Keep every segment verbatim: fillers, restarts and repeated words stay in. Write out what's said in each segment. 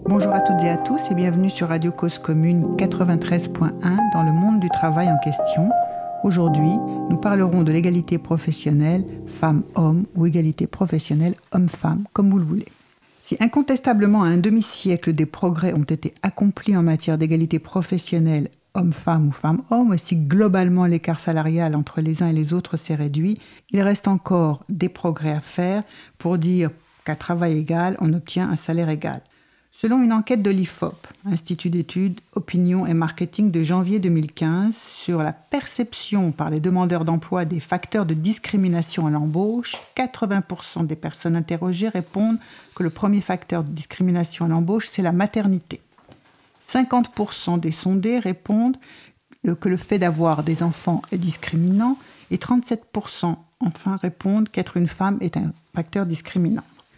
Bonjour à toutes et à tous et bienvenue sur Radio Cause Commune quatre-vingt-treize point un dans le monde du travail en question. Aujourd'hui, nous parlerons de l'égalité professionnelle femmes-hommes ou égalité professionnelle hommes-femmes, comme vous le voulez. Si incontestablement à un demi-siècle des progrès ont été accomplis en matière d'égalité professionnelle hommes-femmes ou femmes-hommes, et si globalement l'écart salarial entre les uns et les autres s'est réduit, il reste encore des progrès à faire pour dire qu'à travail égal, on obtient un salaire égal. Selon une enquête de l'I F O P, Institut d'études, opinion et marketing de janvier deux mille quinze, sur la perception par les demandeurs d'emploi des facteurs de discrimination à l'embauche, quatre-vingts pour cent des personnes interrogées répondent que le premier facteur de discrimination à l'embauche, c'est la maternité. cinquante pour cent des sondés répondent que le fait d'avoir des enfants est discriminant et trente-sept pour cent enfin répondent qu'être une femme est un facteur discriminant.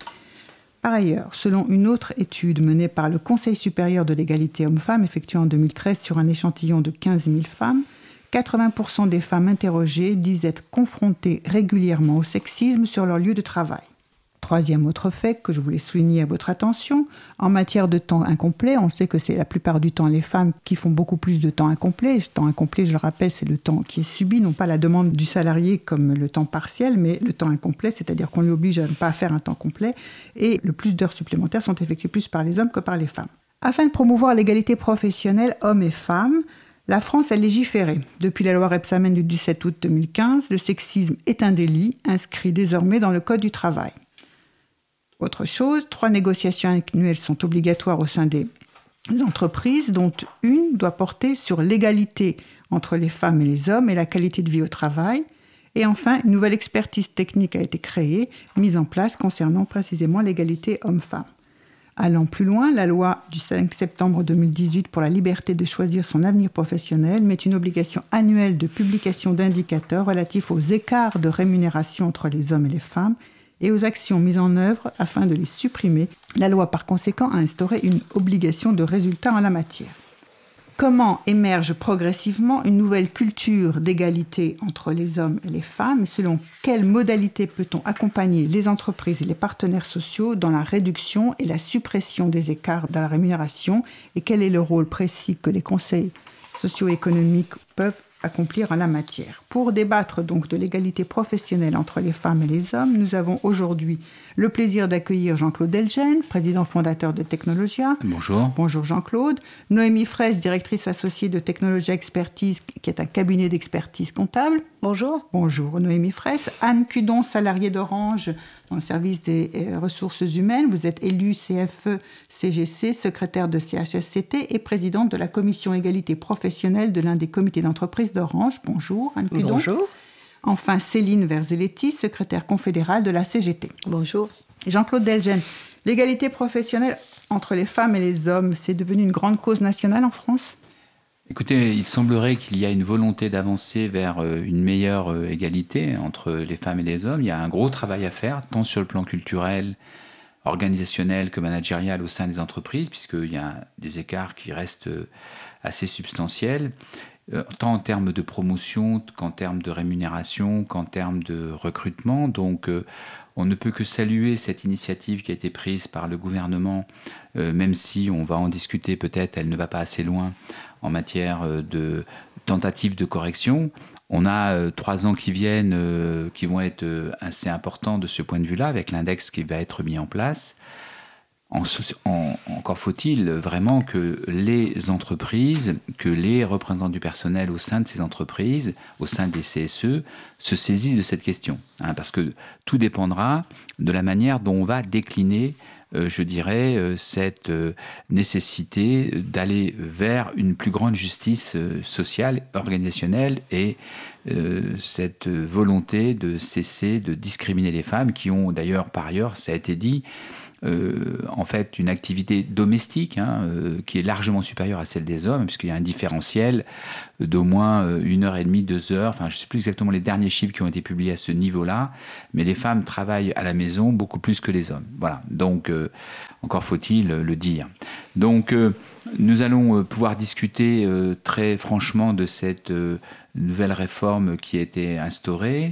Par ailleurs, selon une autre étude menée par le Conseil supérieur de l'égalité hommes-femmes effectuée en deux mille treize sur un échantillon de quinze mille femmes, quatre-vingts pour cent des femmes interrogées disent être confrontées régulièrement au sexisme sur leur lieu de travail. Troisième autre fait que je voulais souligner à votre attention, en matière de temps incomplet, on sait que c'est la plupart du temps les femmes qui font beaucoup plus de temps incomplet. Le temps incomplet, je le rappelle, c'est le temps qui est subi, non pas la demande du salarié comme le temps partiel, mais le temps incomplet, c'est-à-dire qu'on lui oblige à ne pas faire un temps complet. Et le plus d'heures supplémentaires sont effectuées plus par les hommes que par les femmes. Afin de promouvoir l'égalité professionnelle hommes et femmes, la France a légiféré. Depuis la loi Rebsamen du dix-sept août deux mille quinze, le sexisme est un délit inscrit désormais dans le Code du travail. Autre chose, trois négociations annuelles sont obligatoires au sein des entreprises, dont une doit porter sur l'égalité entre les femmes et les hommes et la qualité de vie au travail. Et enfin, une nouvelle expertise technique a été créée, mise en place concernant précisément l'égalité homme-femme. Allant plus loin, la loi du cinq septembre deux mille dix-huit pour la liberté de choisir son avenir professionnel met une obligation annuelle de publication d'indicateurs relatifs aux écarts de rémunération entre les hommes et les femmes et aux actions mises en œuvre afin de les supprimer. La loi, par conséquent, a instauré une obligation de résultat en la matière. Comment émerge progressivement une nouvelle culture d'égalité entre les hommes et les femmes et selon quelles modalités peut-on accompagner les entreprises et les partenaires sociaux dans la réduction et la suppression des écarts dans la rémunération et quel est le rôle précis que les conseils socio-économiques peuvent accomplir en la matière. Pour débattre donc de l'égalité professionnelle entre les femmes et les hommes, nous avons aujourd'hui le plaisir d'accueillir Jean-Claude Delgen, président fondateur de Technologia. Bonjour. Bonjour Jean-Claude. Noémie Fraisse, directrice associée de Technologia Expertise, qui est un cabinet d'expertise comptable. Bonjour. Bonjour Noémie Fraisse. Anne Cudon, salariée d'Orange dans le service des ressources humaines. Vous êtes élue C F E C G C, secrétaire de C H S C T et présidente de la commission égalité professionnelle de l'un des comités d'entreprise d'Orange. Bonjour Anne Cudon. Bonjour. Enfin Céline Verzelletti, secrétaire confédérale de la C G T. Bonjour. Et Jean-Claude Delgen. L'égalité professionnelle entre les femmes et les hommes, c'est devenu une grande cause nationale en France ? Écoutez, il semblerait qu'il y a une volonté d'avancer vers une meilleure égalité entre les femmes et les hommes. Il y a un gros travail à faire, tant sur le plan culturel, organisationnel que managérial au sein des entreprises, puisqu'il y a des écarts qui restent assez substantiels, tant en termes de promotion qu'en termes de rémunération, qu'en termes de recrutement. Donc, on ne peut que saluer cette initiative qui a été prise par le gouvernement, même si on va en discuter peut-être, elle ne va pas assez loin en matière de tentative de correction. On a euh, trois ans qui viennent, euh, qui vont être euh, assez importants de ce point de vue-là, avec l'index qui va être mis en place. En, en, encore faut-il vraiment que les entreprises, que les représentants du personnel au sein de ces entreprises, au sein des C S E, se saisissent de cette question. Hein, parce que tout dépendra de la manière dont on va décliner Euh, je dirais, euh, cette euh, nécessité d'aller vers une plus grande justice euh, sociale, organisationnelle et euh, cette volonté de cesser de discriminer les femmes qui ont d'ailleurs, par ailleurs, ça a été dit, Euh, en fait une activité domestique hein, euh, qui est largement supérieure à celle des hommes, puisqu'il y a un différentiel d'au moins euh, une heure et demie, deux heures, enfin je ne sais plus exactement les derniers chiffres qui ont été publiés à ce niveau-là, mais les femmes travaillent à la maison beaucoup plus que les hommes. Voilà, donc euh, encore faut-il euh, le dire. Donc euh, nous allons euh, pouvoir discuter euh, très franchement de cette euh, nouvelle réforme qui a été instaurée,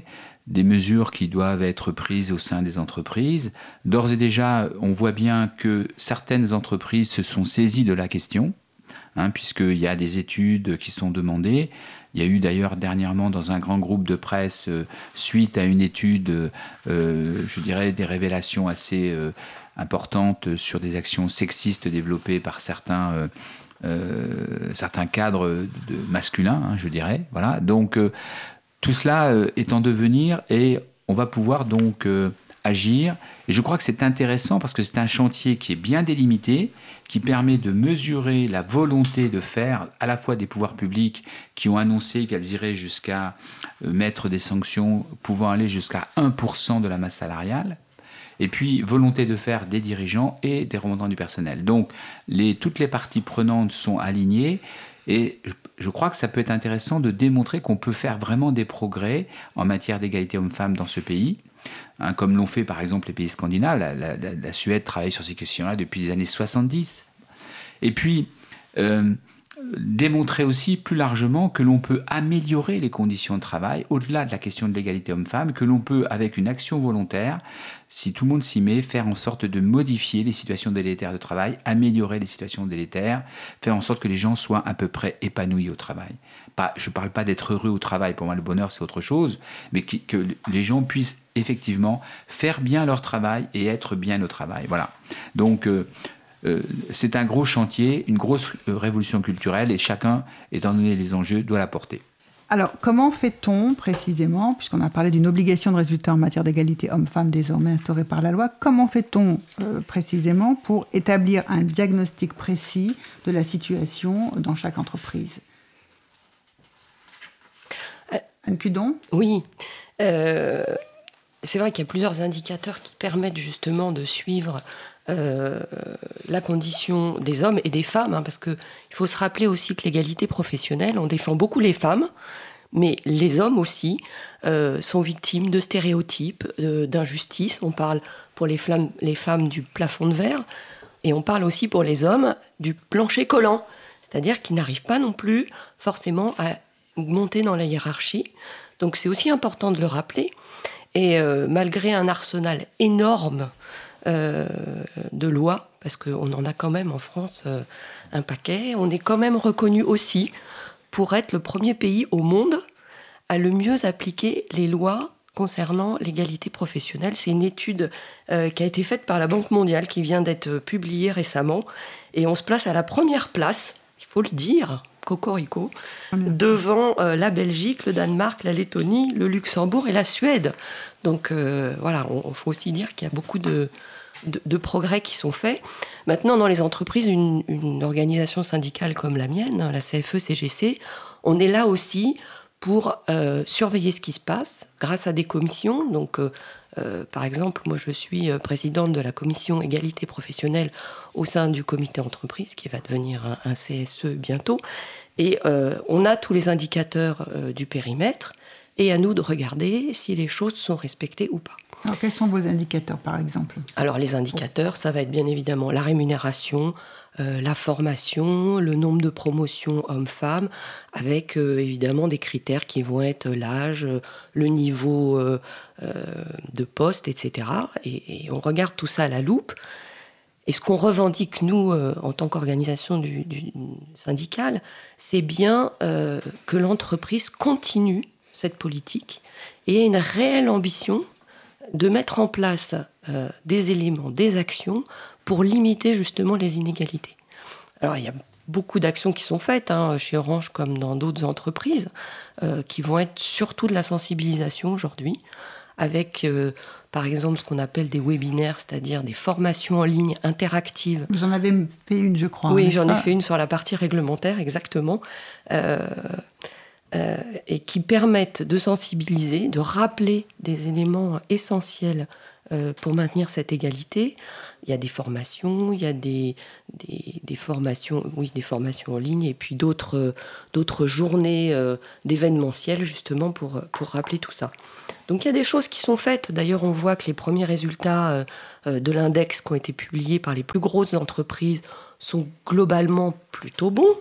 des mesures qui doivent être prises au sein des entreprises. D'ores et déjà, on voit bien que certaines entreprises se sont saisies de la question, hein, puisqu'il y a des études qui sont demandées. Il y a eu d'ailleurs dernièrement dans un grand groupe de presse, euh, suite à une étude, euh, je dirais des révélations assez euh, importantes sur des actions sexistes développées par certains, euh, euh, certains cadres de masculins, hein, je dirais. Voilà. Donc euh, tout cela euh, est en devenir et on va pouvoir donc euh, agir. Et je crois que c'est intéressant parce que c'est un chantier qui est bien délimité, qui permet de mesurer la volonté de faire à la fois des pouvoirs publics qui ont annoncé qu'elles iraient jusqu'à euh, mettre des sanctions pouvant aller jusqu'à un pour cent de la masse salariale, et puis volonté de faire des dirigeants et des représentants du personnel. Donc les, toutes les parties prenantes sont alignées et je, je crois que ça peut être intéressant de démontrer qu'on peut faire vraiment des progrès en matière d'égalité hommes-femmes dans ce pays. Hein, comme l'ont fait par exemple les pays scandinaves. La, la, la Suède travaille sur ces questions-là depuis les années soixante-dix. Et puis, euh, démontrer aussi plus largement que l'on peut améliorer les conditions de travail, au-delà de la question de l'égalité homme-femme, que l'on peut, avec une action volontaire, si tout le monde s'y met, faire en sorte de modifier les situations délétères de travail, améliorer les situations délétères, faire en sorte que les gens soient à peu près épanouis au travail. Pas, je ne parle pas d'être heureux au travail, pour moi le bonheur c'est autre chose, mais qui, que les gens puissent effectivement faire bien leur travail et être bien au travail. Voilà. Donc euh, euh, c'est un gros chantier, une grosse euh, révolution culturelle et chacun, étant donné les enjeux, doit la porter. Alors, comment fait-on précisément, puisqu'on a parlé d'une obligation de résultat en matière d'égalité homme-femme désormais instaurée par la loi, comment fait-on euh, précisément pour établir un diagnostic précis de la situation dans chaque entreprise ? Anne Cudon ? Oui, euh, c'est vrai qu'il y a plusieurs indicateurs qui permettent justement de suivre euh, la condition des hommes et des femmes, hein, parce qu'il faut se rappeler aussi que l'égalité professionnelle, on défend beaucoup les femmes, mais les hommes aussi euh, sont victimes de stéréotypes, de, d'injustices. On parle pour les, flammes, les femmes du plafond de verre, et on parle aussi pour les hommes du plancher collant, c'est-à-dire qu'ils n'arrivent pas non plus forcément à monter dans la hiérarchie. Donc c'est aussi important de le rappeler. Et euh, malgré un arsenal énorme euh, de lois, parce qu'on en a quand même en France euh, un paquet, on est quand même reconnu aussi pour être le premier pays au monde à le mieux appliquer les lois concernant l'égalité professionnelle. C'est une étude euh, qui a été faite par la Banque mondiale, qui vient d'être publiée récemment. Et on se place à la première place, il faut le dire, cocorico, devant euh, la Belgique, le Danemark, la Lettonie, le Luxembourg et la Suède. Donc euh, voilà, il faut aussi dire qu'il y a beaucoup de, de, de progrès qui sont faits. Maintenant, dans les entreprises, une, une organisation syndicale comme la mienne, la C F E C G C, on est là aussi pour euh, surveiller ce qui se passe grâce à des commissions. Donc, euh, euh, par exemple, moi je suis présidente de la commission égalité professionnelle au sein du comité entreprise, qui va devenir un, un C S E bientôt. Et euh, on a tous les indicateurs euh, du périmètre, et à nous de regarder si les choses sont respectées ou pas. Alors, quels sont vos indicateurs, par exemple ? Alors, les indicateurs, ça va être bien évidemment la rémunération, euh, la formation, le nombre de promotions hommes-femmes, avec euh, évidemment des critères qui vont être l'âge, le niveau euh, euh, de poste, et cetera. Et, et on regarde tout ça à la loupe. Et ce qu'on revendique, nous, euh, en tant qu'organisation du, du syndicale, c'est bien euh, que l'entreprise continue cette politique et ait une réelle ambition de mettre en place euh, des éléments, des actions pour limiter justement les inégalités. Alors, il y a beaucoup d'actions qui sont faites, hein, chez Orange comme dans d'autres entreprises, euh, qui vont être surtout de la sensibilisation aujourd'hui, avec, euh, par exemple, ce qu'on appelle des webinaires, c'est-à-dire des formations en ligne interactives. Vous en avez fait une, je crois. Oui, j'en ai fait une sur la partie réglementaire, exactement. Euh, Euh, et qui permettent de sensibiliser, de rappeler des éléments essentiels euh, pour maintenir cette égalité. Il y a des formations, il y a des, des, des formations, oui, des formations en ligne, et puis d'autres, d'autres journées euh, d'événementiel, justement, pour, pour rappeler tout ça. Donc il y a des choses qui sont faites. D'ailleurs, on voit que les premiers résultats euh, de l'index qui ont été publiés par les plus grosses entreprises sont globalement plutôt bons.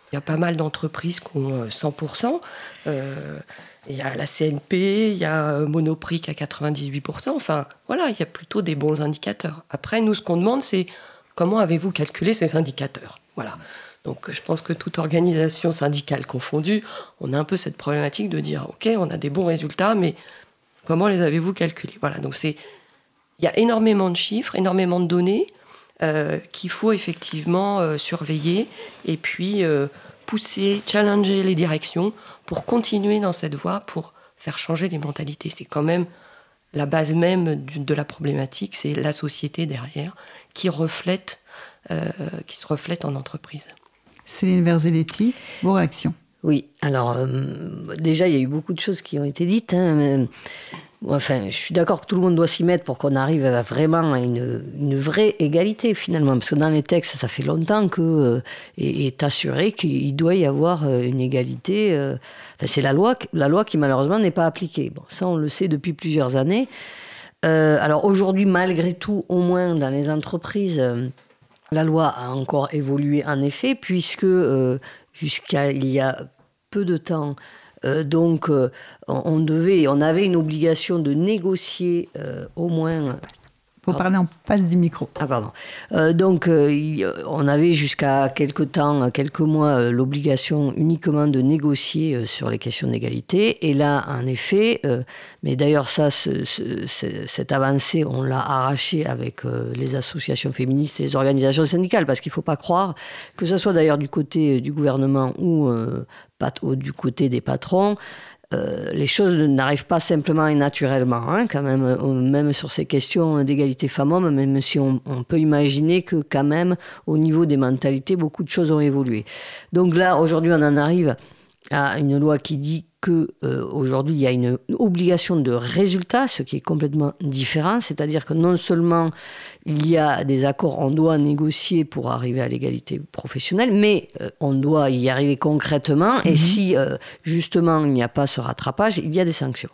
Il y a pas mal d'entreprises qui ont cent pour cent. Euh, il y a la C N P, il y a Monoprix qui a quatre-vingt-dix-huit pour cent. Enfin, voilà, il y a plutôt des bons indicateurs. Après, nous, ce qu'on demande, c'est comment avez-vous calculé ces indicateurs ? Voilà. Donc, je pense que toute organisation syndicale confondue, on a un peu cette problématique de dire, OK, on a des bons résultats, mais comment les avez-vous calculés ? Voilà, donc c'est... Il y a énormément de chiffres, énormément de données, Euh, qu'il faut effectivement euh, surveiller et puis euh, pousser, challenger les directions pour continuer dans cette voie, pour faire changer les mentalités. C'est quand même la base même du, de la problématique, c'est la société derrière qui reflète, euh, qui se reflète en entreprise. Céline Verzelletti, vos réactions ? Oui, alors euh, déjà il y a eu beaucoup de choses qui ont été dites, hein, mais, enfin, je suis d'accord que tout le monde doit s'y mettre pour qu'on arrive à vraiment à une, une vraie égalité finalement, parce que dans les textes ça fait longtemps que euh, est assuré qu'il doit y avoir une égalité. Euh, enfin, c'est la loi, la loi qui malheureusement n'est pas appliquée. Bon, ça on le sait depuis plusieurs années. Euh, alors aujourd'hui, malgré tout, au moins dans les entreprises, euh, la loi a encore évolué en effet, puisque euh, jusqu'à il y a peu de temps, euh, donc euh, on devait, on avait une obligation de négocier euh, au moins. Il faut parler en face du micro. Ah pardon. Euh, donc euh, il, on avait jusqu'à quelque temps, quelques mois, euh, l'obligation uniquement de négocier euh, sur les questions d'égalité. Et là, en effet, euh, mais d'ailleurs ça, ce, ce, ce, cette avancée, on l'a arrachée avec euh, les associations féministes et les organisations syndicales, parce qu'il ne faut pas croire que ce soit d'ailleurs du côté du gouvernement ou, euh, pat- ou du côté des patrons. Euh, les choses n'arrivent pas simplement et naturellement, hein, quand même, euh, même sur ces questions d'égalité femmes-hommes, même si on, on peut imaginer que quand même, au niveau des mentalités, beaucoup de choses ont évolué. Donc là, aujourd'hui, on en arrive à une loi qui dit que euh, aujourd'hui il y a une obligation de résultat, ce qui est complètement différent, c'est-à-dire que non seulement il y a des accords, on doit négocier pour arriver à l'égalité professionnelle, mais euh, on doit y arriver concrètement, mmh. et si euh, justement il n'y a pas ce rattrapage, il y a des sanctions.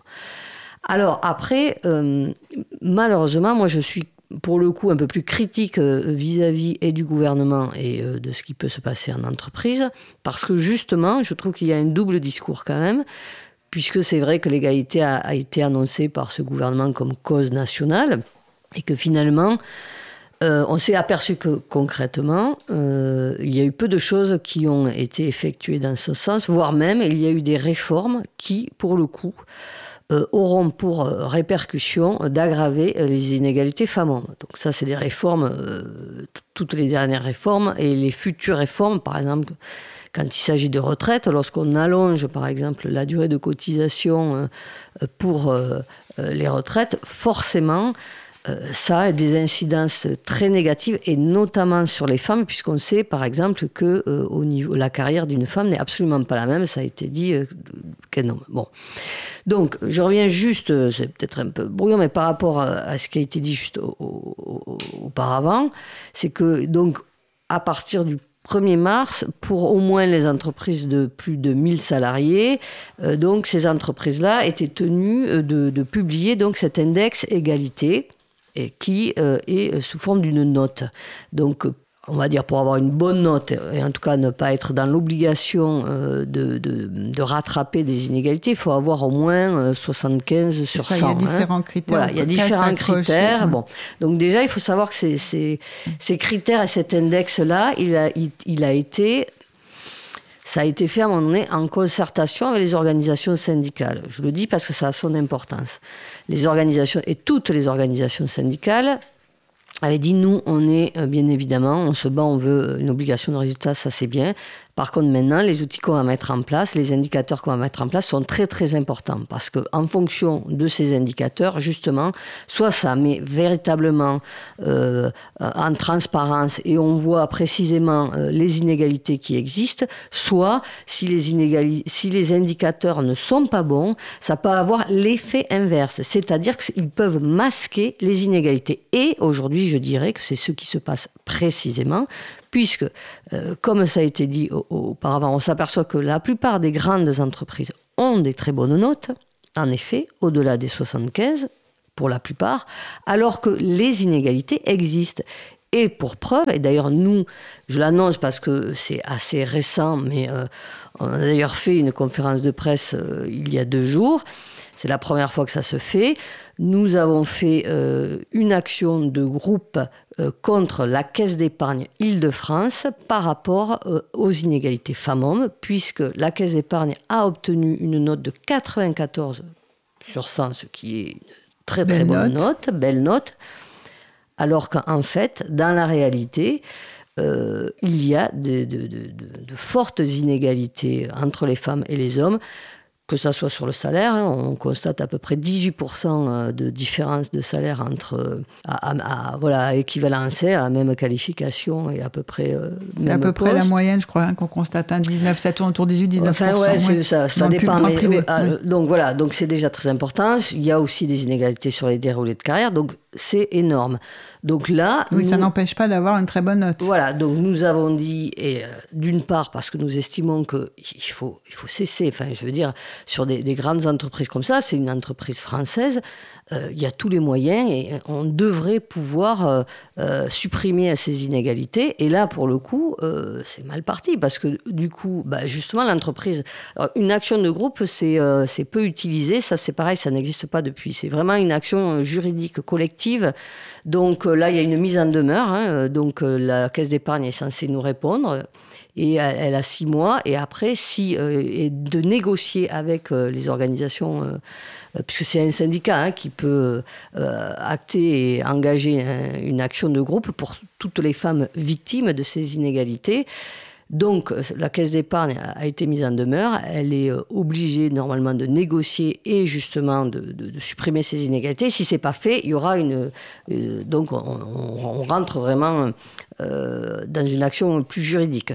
Alors après, euh, malheureusement, moi je suis pour le coup un peu plus critique euh, vis-à-vis et du gouvernement et euh, de ce qui peut se passer en entreprise, parce que justement, je trouve qu'il y a un double discours quand même, puisque c'est vrai que l'égalité a, a été annoncée par ce gouvernement comme cause nationale, et que finalement, euh, on s'est aperçu que concrètement, euh, il y a eu peu de choses qui ont été effectuées dans ce sens, voire même il y a eu des réformes qui, pour le coup, Euh, auront pour euh, répercussion d'aggraver euh, les inégalités femmes-hommes. Donc ça, c'est des réformes, euh, t- toutes les dernières réformes, et les futures réformes, par exemple, quand il s'agit de retraite, lorsqu'on allonge, par exemple, la durée de cotisation euh, pour euh, euh, les retraites, forcément, euh, ça a des incidences très négatives, et notamment sur les femmes, puisqu'on sait, par exemple, que euh, au niveau, la carrière d'une femme n'est absolument pas la même, ça a été dit, euh, qu'un homme. Bon. Donc, je reviens juste, c'est peut-être un peu brouillon, mais par rapport à, à ce qui a été dit juste au, au, auparavant, c'est que, donc, à partir du premier mars, pour au moins les entreprises de plus de mille salariés, euh, donc, ces entreprises-là étaient tenues de, de publier donc, cet index égalité, et qui euh, est sous forme d'une note. Donc, on va dire pour avoir une bonne note, et en tout cas ne pas être dans l'obligation euh, de, de, de rattraper des inégalités, il faut avoir au moins euh, soixante-quinze sur ça, cent. Il y a différents hein. critères. Voilà, il y a différents critères. Ouais. Bon. Donc déjà, il faut savoir que ces, ces, ces critères et cet index-là, il a, il, il a été... Ça a été fait à un moment donné en concertation avec les organisations syndicales. Je le dis parce que ça a son importance. Les organisations, et toutes les organisations syndicales, avaient dit, nous, on est bien évidemment, on se bat, on veut une obligation de résultat, ça c'est bien. Par contre, maintenant, les outils qu'on va mettre en place, les indicateurs qu'on va mettre en place sont très, très importants. Parce qu'en fonction de ces indicateurs, justement, soit ça met véritablement euh, en transparence et on voit précisément euh, les inégalités qui existent, soit si les, inégali- si les indicateurs ne sont pas bons, ça peut avoir l'effet inverse. C'est-à-dire qu'ils peuvent masquer les inégalités. Et aujourd'hui, je dirais que c'est ce qui se passe précisément, puisque, euh, comme ça a été dit auparavant, on s'aperçoit que la plupart des grandes entreprises ont des très bonnes notes, en effet, au-delà des soixante-quinze, pour la plupart, alors que les inégalités existent. Et pour preuve, et d'ailleurs nous, je l'annonce parce que c'est assez récent, mais euh, on a d'ailleurs fait une conférence de presse euh, il y a deux jours. C'est la première fois que ça se fait. Nous avons fait euh, une action de groupe euh, contre la Caisse d'épargne Île-de-France par rapport euh, aux inégalités femmes-hommes, puisque la Caisse d'épargne a obtenu une note de quatre-vingt-quatorze sur cent, ce qui est une très très belle bonne note. note, belle note, alors qu'en fait, dans la réalité, euh, il y a de, de, de, de, de fortes inégalités entre les femmes et les hommes, que ça soit sur le salaire, hein, on constate à peu près dix-huit pour cent de différence de salaire entre, à, à, à, voilà, à équivalence, à même qualification et à peu près euh, même C'est à peu poste. près la moyenne, je crois, hein, qu'on constate, hein, dix-neuf, ça tourne autour de dix-huit, dix-neuf pour cent. Enfin, ouais, c'est, ouais. ça, ça Dans dépend. Le, dans mais, le privé, ah, oui. Donc voilà, donc c'est déjà très important. Il y a aussi des inégalités sur les déroulés de carrière, donc c'est énorme. Donc là, oui, nous, ça n'empêche pas d'avoir une très bonne note. Voilà, donc nous avons dit, et euh, d'une part parce que nous estimons qu'il faut, il faut cesser, enfin je veux dire, sur des, des grandes entreprises comme ça, c'est une entreprise française, euh, il y a tous les moyens et on devrait pouvoir euh, euh, supprimer ces inégalités. Et là, pour le coup, euh, c'est mal parti parce que du coup, bah, justement, l'entreprise... Alors, une action de groupe, c'est, euh, c'est peu utilisé, ça c'est pareil, ça n'existe pas depuis. C'est vraiment une action juridique collective. Donc là, il y a une mise en demeure. Hein, donc la Caisse d'épargne est censée nous répondre. Et elle, elle a six mois. Et après, si, euh, et de négocier avec euh, les organisations, euh, puisque c'est un syndicat hein, qui peut euh, acter et engager hein, une action de groupe pour toutes les femmes victimes de ces inégalités. Donc, la Caisse d'épargne a été mise en demeure. Elle est obligée, normalement, de négocier et, justement, de, de, de supprimer ces inégalités. Si ce n'est pas fait, il y aura une... Euh, donc, on, on, on rentre vraiment euh, dans une action plus juridique.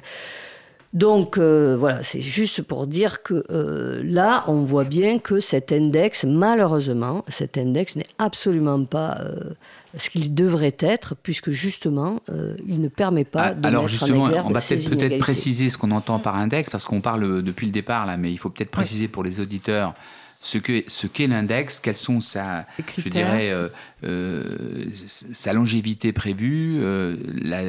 Donc, euh, voilà, c'est juste pour dire que euh, là, on voit bien que cet index, malheureusement, cet index n'est absolument pas... Euh, ce qu'il devrait être, puisque justement, euh, il ne permet pas ah, de alors mettre justement, en exergue on va ces peut-être, inégalités. peut-être préciser ce qu'on entend par index, parce qu'on parle depuis le départ, là, mais il faut peut-être préciser oui. pour les auditeurs ce, que, ce qu'est l'index, quelles sont sa, je dirais, euh, euh, sa longévité prévue, euh, la,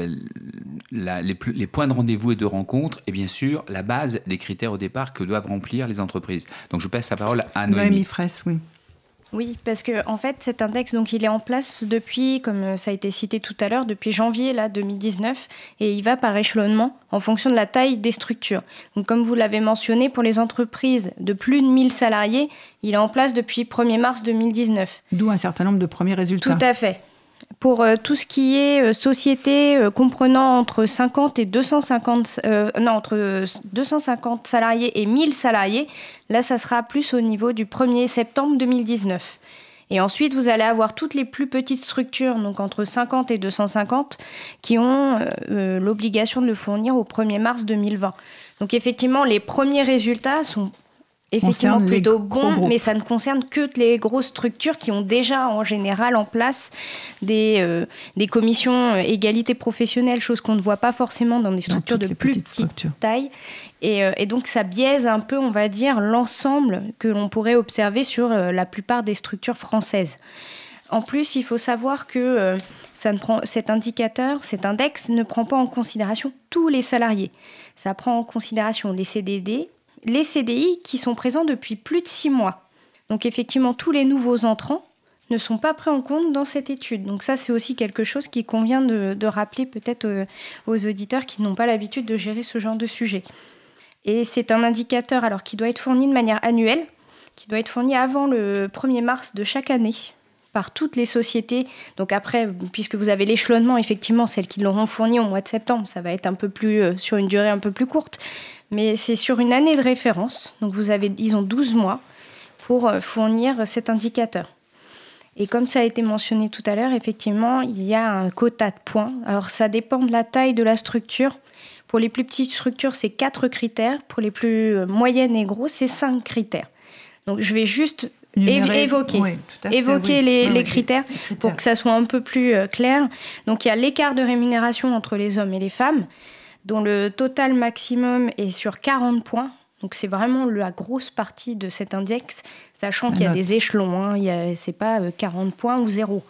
la, les, les points de rendez-vous et de rencontre, et bien sûr, la base des critères au départ que doivent remplir les entreprises. Donc je passe la parole à Noémie. Noémie Fraisse, oui. Oui, parce que en fait, cet index, donc, il est en place depuis, comme ça a été cité tout à l'heure, depuis janvier là, deux mille dix-neuf, et il va par échelonnement en fonction de la taille des structures. Donc, comme vous l'avez mentionné, pour les entreprises de plus de mille salariés, il est en place depuis premier mars deux mille dix-neuf. D'où un certain nombre de premiers résultats. Tout à fait. Pour euh, tout ce qui est euh, société euh, comprenant entre cinquante et deux cent cinquante, euh, non, entre deux cent cinquante salariés et mille salariés, là, ça sera plus au niveau du premier septembre deux mille dix-neuf. Et ensuite, vous allez avoir toutes les plus petites structures, donc entre cinquante et deux cent cinquante, qui ont euh, euh, l'obligation de le fournir au premier mars deux mille vingt. Donc effectivement, les premiers résultats sont effectivement plutôt bon, mais ça ne concerne que les grosses structures qui ont déjà en général en place des, euh, des commissions égalité professionnelle, chose qu'on ne voit pas forcément dans des structures de plus petite taille. Et, euh, et donc ça biaise un peu, on va dire, l'ensemble que l'on pourrait observer sur euh, la plupart des structures françaises. En plus, il faut savoir que euh, ça ne prend, cet indicateur, cet index ne prend pas en considération tous les salariés. Ça prend en considération les C D D, les C D I qui sont présents depuis plus de six mois. Donc effectivement, tous les nouveaux entrants ne sont pas pris en compte dans cette étude. Donc ça, c'est aussi quelque chose qu'il convient de, de rappeler peut-être aux, aux auditeurs qui n'ont pas l'habitude de gérer ce genre de sujet. Et c'est un indicateur alors, qui doit être fourni de manière annuelle, qui doit être fourni avant le premier mars de chaque année par toutes les sociétés. Donc après, puisque vous avez l'échelonnement, effectivement, celles qui l'auront fourni au mois de septembre, ça va être un peu plus, euh, sur une durée un peu plus courte. Mais c'est sur une année de référence. Donc vous avez, ils ont douze mois pour fournir cet indicateur. Et comme ça a été mentionné tout à l'heure, effectivement, il y a un quota de points. Alors ça dépend de la taille de la structure. Pour les plus petites structures, c'est quatre critères. Pour les plus moyennes et grosses, c'est cinq critères. Donc je vais juste év- évoquer, oui, fait, évoquer oui. les, oui, les, oui, critères les critères pour que ça soit un peu plus euh, clair. Donc il y a l'écart de rémunération entre les hommes et les femmes, dont le total maximum est sur quarante points. Donc c'est vraiment la grosse partie de cet index, sachant la qu'il y a note. Des échelons. Hein. Ce n'est pas quarante points ou zéro.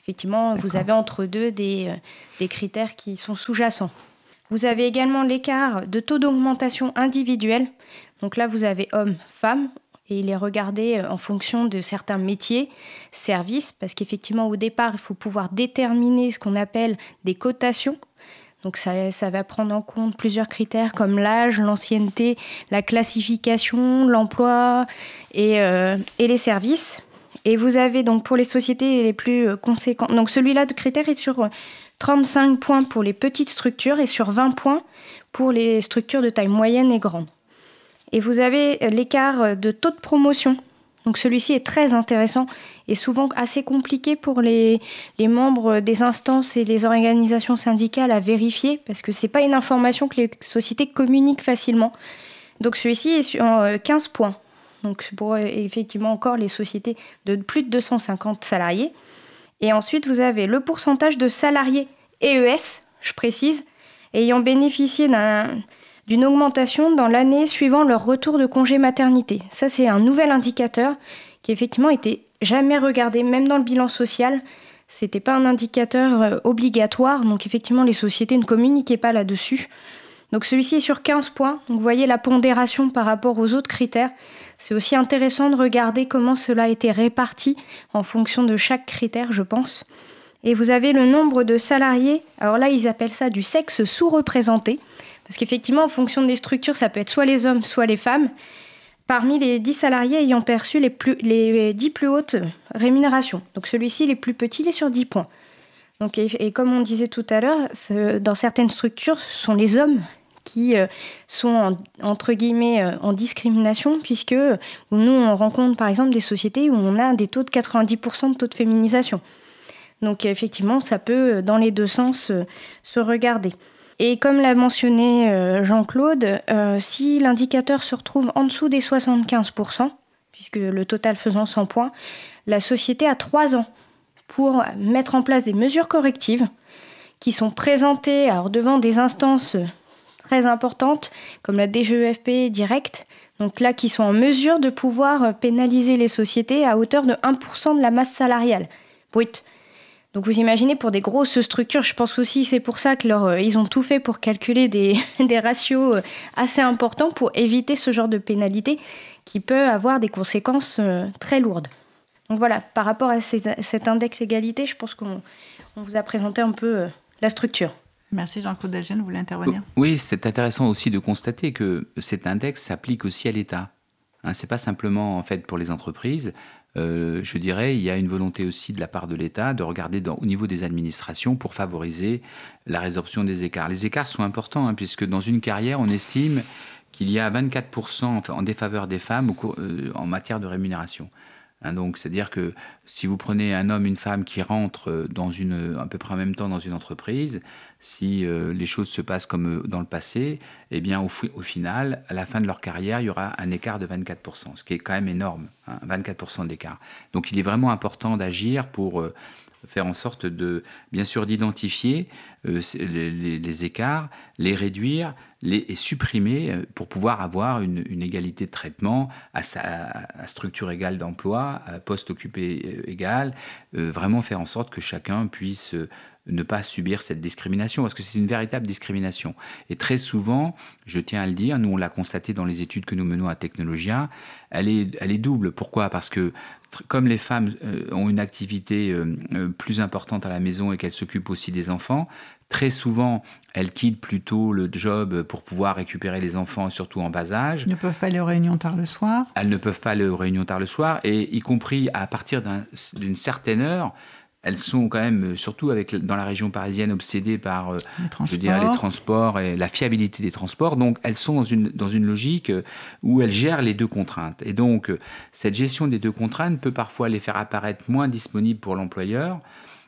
effectivement, D'accord. vous avez entre deux des, des critères qui sont sous-jacents. Vous avez également l'écart de taux d'augmentation individuel. Donc là, vous avez hommes, femmes, et il est regardé en fonction de certains métiers, services, parce qu'effectivement, au départ, il faut pouvoir déterminer ce qu'on appelle des cotations. Donc ça, ça va prendre en compte plusieurs critères comme l'âge, l'ancienneté, la classification, l'emploi et, euh, et les services. Et vous avez donc pour les sociétés les plus conséquentes, donc celui-là de critère est sur trente-cinq points pour les petites structures et sur vingt points pour les structures de taille moyenne et grande. Et vous avez l'écart de taux de promotion. Donc celui-ci est très intéressant et souvent assez compliqué pour les, les membres des instances et les organisations syndicales à vérifier parce que ce n'est pas une information que les sociétés communiquent facilement. Donc celui-ci est sur quinze points. Donc pour effectivement encore les sociétés de plus de deux cent cinquante salariés. Et ensuite, vous avez le pourcentage de salariés E E S, je précise, ayant bénéficié d'un... d'une augmentation dans l'année suivant leur retour de congé maternité. Ça, c'est un nouvel indicateur qui, effectivement, était jamais regardé, même dans le bilan social. Ce n'était pas un indicateur euh, obligatoire, donc effectivement, les sociétés ne communiquaient pas là-dessus. Donc celui-ci est sur quinze points. Donc, vous voyez la pondération par rapport aux autres critères. C'est aussi intéressant de regarder comment cela a été réparti en fonction de chaque critère, je pense. Et vous avez le nombre de salariés. Alors là, ils appellent ça du sexe sous-représenté. Parce qu'effectivement, en fonction des structures, ça peut être soit les hommes, soit les femmes. Parmi les dix salariés ayant perçu les, plus, les dix plus hautes rémunérations. Donc celui-ci, les plus petits, il est sur dix points. Donc, et, et comme on disait tout à l'heure, dans certaines structures, ce sont les hommes qui euh, sont, en, entre guillemets, euh, en discrimination, puisque nous, on rencontre par exemple des sociétés où on a des taux de quatre-vingt-dix pour cent de taux de féminisation. Donc effectivement, ça peut, dans les deux sens, euh, se regarder. Et comme l'a mentionné euh, Jean-Claude, euh, si l'indicateur se retrouve en dessous des soixante-quinze pour cent, puisque le total faisant cent points, la société a trois ans pour mettre en place des mesures correctives qui sont présentées alors, devant des instances très importantes, comme la D G E F P Direct, donc là qui sont en mesure de pouvoir pénaliser les sociétés à hauteur de un pour cent de la masse salariale brute. Donc vous imaginez, pour des grosses structures, je pense aussi c'est pour ça qu'ils euh, ont tout fait pour calculer des, des ratios assez importants pour éviter ce genre de pénalité qui peut avoir des conséquences euh, très lourdes. Donc voilà, par rapport à ces, cet index égalité, je pense qu'on on vous a présenté un peu euh, la structure. Merci Jean-Claude Delgenne, vous voulez intervenir ? Oui, c'est intéressant aussi de constater que cet index s'applique aussi à l'État. Hein, ce n'est pas simplement en fait pour les entreprises. Euh, je dirais, il y a une volonté aussi de la part de l'État de regarder dans, au niveau des administrations pour favoriser la résorption des écarts. Les écarts sont importants, hein, puisque dans une carrière, on estime qu'il y a vingt-quatre pour cent enfin, en défaveur des femmes au cours, euh, en matière de rémunération. Hein, donc, c'est-à-dire que si vous prenez un homme, une femme qui rentrent dans une, à peu près en même temps dans une entreprise, si euh, les choses se passent comme dans le passé, eh bien, au, au final, à la fin de leur carrière, il y aura un écart de vingt-quatre pour cent, ce qui est quand même énorme, hein, vingt-quatre pour cent d'écart. Donc, il est vraiment important d'agir pour euh, faire en sorte de, bien sûr, d'identifier euh, les, les, les écarts, les réduire les, et supprimer euh, pour pouvoir avoir une, une égalité de traitement à, sa, à structure égale d'emploi, à poste occupé euh, égal, euh, vraiment faire en sorte que chacun puisse euh, ne pas subir cette discrimination, parce que c'est une véritable discrimination. Et très souvent, je tiens à le dire, nous on l'a constaté dans les études que nous menons à Technologia, elle est, elle est double. Pourquoi ? Parce que comme les femmes euh, ont une activité euh, euh, plus importante à la maison et qu'elles s'occupent aussi des enfants, très souvent, elles quittent plutôt le job pour pouvoir récupérer les enfants, surtout en bas âge. Elles ne peuvent pas aller aux réunions tard le soir. Elles ne peuvent pas aller aux réunions tard le soir, et y compris à partir d'un, d'une certaine heure, elles sont quand même, surtout avec, dans la région parisienne, obsédées par euh, je veux dire, les transports et la fiabilité des transports. Donc, elles sont dans une, dans une logique où elles gèrent les deux contraintes. Et donc, cette gestion des deux contraintes peut parfois les faire apparaître moins disponibles pour l'employeur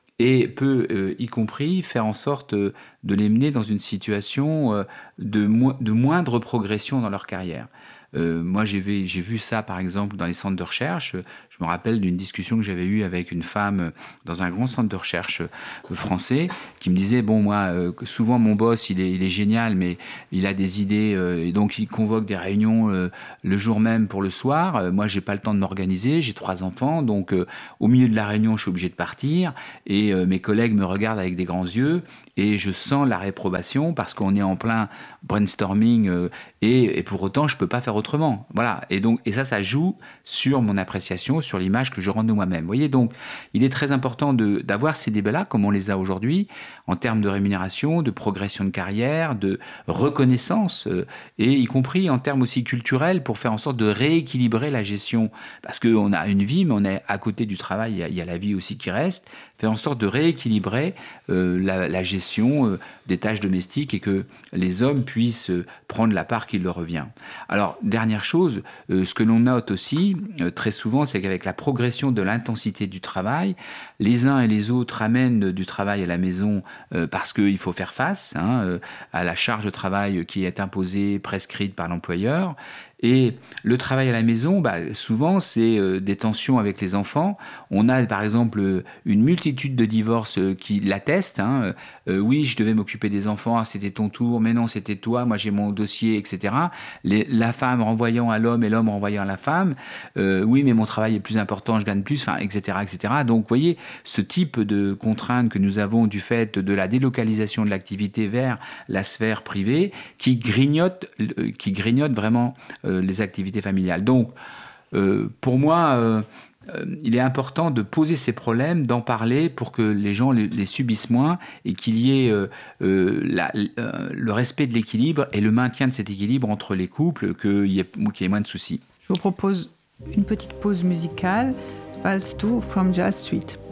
et peut, euh, y compris, faire en sorte euh, de les mener dans une situation euh, de, mo- de moindre progression dans leur carrière. Euh, moi, j'ai vu, j'ai vu ça, par exemple, dans les centres de recherche. Je Je me rappelle d'une discussion que j'avais eue avec une femme dans un grand centre de recherche français qui me disait, bon, moi, euh, souvent mon boss, il est, il est génial, mais il a des idées, euh, et donc il convoque des réunions euh, le jour même pour le soir. Euh, moi, j'ai pas le temps de m'organiser, j'ai trois enfants, donc euh, au milieu de la réunion, je suis obligé de partir, et euh, mes collègues me regardent avec des grands yeux, et je sens la réprobation parce qu'on est en plein brainstorming, euh, et, et pour autant, je peux pas faire autrement. Voilà. Et donc, et ça, ça joue sur mon appréciation, sur l'image que je rends de moi-même. Vous voyez, donc, il est très important de, d'avoir ces débats-là, comme on les a aujourd'hui, en termes de rémunération, de progression de carrière, de reconnaissance, euh, et y compris en termes aussi culturels, pour faire en sorte de rééquilibrer la gestion. Parce qu'on a une vie, mais on est à côté du travail, il y a, il y a la vie aussi qui reste, faire en sorte de rééquilibrer euh, la, la gestion euh, des tâches domestiques et que les hommes puissent euh, prendre la part qui leur revient. Alors, dernière chose, euh, ce que l'on note aussi euh, très souvent, c'est qu'avec la progression de l'intensité du travail, les uns et les autres amènent du travail à la maison euh, parce qu'il faut faire face hein, euh, à la charge de travail qui est imposée, prescrite par l'employeur. Et le travail à la maison, bah, souvent, c'est euh, des tensions avec les enfants. On a, par exemple, une multitude de divorces euh, qui l'attestent. Hein. Euh, oui, je devais m'occuper des enfants, ah, c'était ton tour, mais non, c'était toi, moi j'ai mon dossier, et cetera. Les, la femme renvoyant à l'homme et l'homme renvoyant à la femme. Euh, oui, mais mon travail est plus important, je gagne plus, enfin, et cetera, et cetera. Donc, vous voyez, ce type de contraintes que nous avons du fait de la délocalisation de l'activité vers la sphère privée, qui grignote, euh, qui grignote vraiment euh, les activités familiales. Donc, euh, pour moi, euh, euh, il est important de poser ces problèmes, d'en parler pour que les gens les, les subissent moins et qu'il y ait euh, euh, la, euh, le respect de l'équilibre et le maintien de cet équilibre entre les couples, qu'il y ait, qu'il y ait moins de soucis. Je vous propose une petite pause musicale, Vals deux from Jazz Suite.